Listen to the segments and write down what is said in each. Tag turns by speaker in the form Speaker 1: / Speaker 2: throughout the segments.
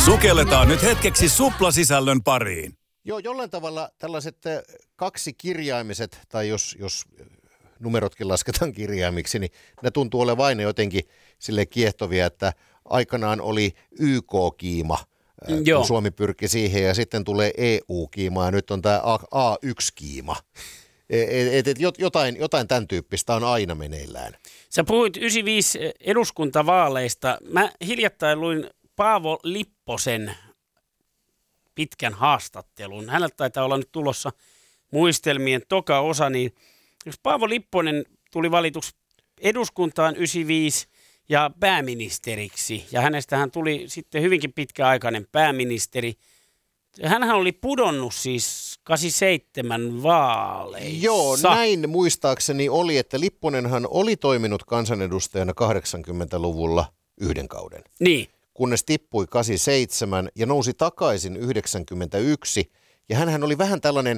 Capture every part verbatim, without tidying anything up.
Speaker 1: Sukelletaan nyt hetkeksi suplasisällön pariin.
Speaker 2: Joo, jollain tavalla tällaiset kaksi kirjaimiset, tai jos, jos numerotkin lasketaan kirjaimiksi, niin ne tuntuu olevan aina jotenkin sille kiehtovia, että aikanaan oli Y K-kiima, Joo. kun Suomi pyrki siihen, ja sitten tulee E U-kiima, ja nyt on tämä A yksi-kiima. Et, et, jotain, jotain tämän tyyppistä on aina meneillään.
Speaker 3: Sä puhuit yhdeksänkymmentäviisi eduskuntavaaleista. Mä hiljattain luin Paavo Lipposen pitkän haastattelun. Häneltä taitaa olla nyt tulossa muistelmien toka osa, niin jos Paavo Lipponen tuli valituksi eduskuntaan yhdeksänkymmentäviisi ja pääministeriksi, ja hänestähän tuli sitten hyvinkin pitkäaikainen pääministeri. Hänhän oli pudonnut siis kahdeksankymmentäseitsemän vaaleissa.
Speaker 2: Joo, näin muistaakseni oli, että Lipponenhan oli toiminut kansanedustajana kahdeksankymmentäluvulla yhden kauden.
Speaker 3: Niin.
Speaker 2: Kunnes tippui kahdeksankymmentäseitsemän ja nousi takaisin yhdeksänkymmentäyksi. Ja hänhän oli vähän tällainen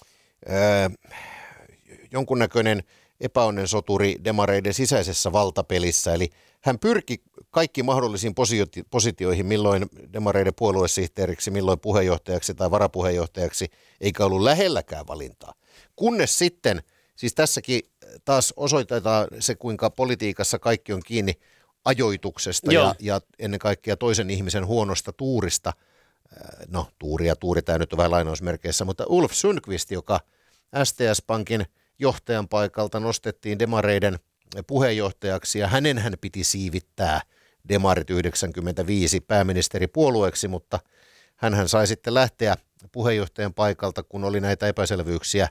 Speaker 2: äh, jonkunnäköinen epäonnen soturi demareiden sisäisessä valtapelissä. Eli hän pyrki kaikki mahdollisiin positi- positioihin, milloin demareiden puoluesihteeriksi, milloin puheenjohtajaksi tai varapuheenjohtajaksi, eikä ollut lähelläkään valintaa. Kunnes sitten, siis tässäkin taas osoitetaan se, kuinka politiikassa kaikki on kiinni ajoituksesta ja, ja ennen kaikkea toisen ihmisen huonosta tuurista. No, tuuri ja tuuri, tämä nyt on vähän lainausmerkeissä, mutta Ulf Sundqvist, joka S T S-pankin johtajan paikalta nostettiin demareiden puheenjohtajaksi, ja hänen hän piti siivittää demarit yhdeksänkymmentäviisi pääministeripuolueeksi, mutta hänhän sai sitten lähteä puheenjohtajan paikalta, kun oli näitä epäselvyyksiä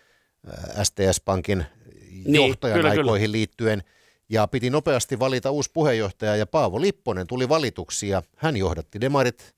Speaker 2: S T S-pankin niin, johtajan kyllä, aikoihin kyllä. liittyen, ja piti nopeasti valita uusi puheenjohtaja, ja Paavo Lipponen tuli valituksi, ja hän johdatti demarit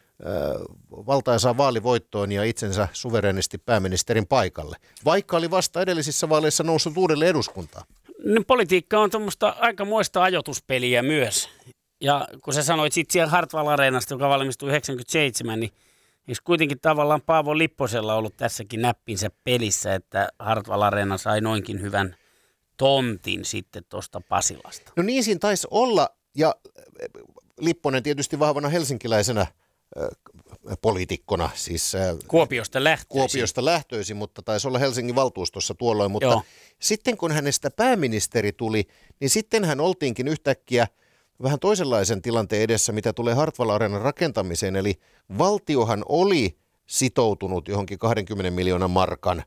Speaker 2: valtaisaan vaalivoittoon ja itsensä suverenisti pääministerin paikalle, vaikka oli vasta edellisissä vaaleissa noussut uudelle eduskuntaan.
Speaker 3: No, politiikka on tuommoista aikamoista ajoituspeliä myös. Ja kun sä sanoit sitten siellä Hartwall Areenasta, joka valmistui yhdeksänkymmentäseitsemän, niin eikö kuitenkin tavallaan Paavo Lipposella ollut tässäkin näppinsä pelissä, että Hartwall Areena sai noinkin hyvän tontin sitten tuosta Pasilasta?
Speaker 2: No niin siinä taisi olla, ja Lipponen tietysti vahvana helsinkiläisenä poliitikkona, siis
Speaker 3: Kuopiosta lähtöisin.
Speaker 2: Kuopiosta lähtöisin, mutta taisi olla Helsingin valtuustossa tuolloin, mutta Joo. sitten kun hänestä pääministeri tuli, niin sitten hän oltiinkin yhtäkkiä vähän toisenlaisen tilanteen edessä, mitä tulee Hartwall Areenan rakentamiseen, eli valtiohan oli sitoutunut johonkin kahdenkymmenen miljoonan markan.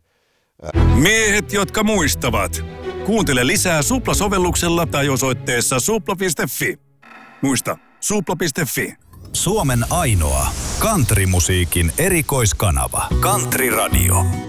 Speaker 1: Miehet, jotka muistavat. Kuuntele lisää Supla-sovelluksella tai osoitteessa supla piste fi. Muista, supla piste fi.
Speaker 4: Suomen ainoa countrymusiikin erikoiskanava. Country Radio.